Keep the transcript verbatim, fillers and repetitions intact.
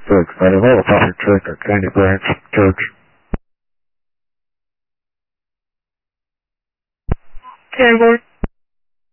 six. Native Level Traffic Check at Candy Branch Church. Candy Boy.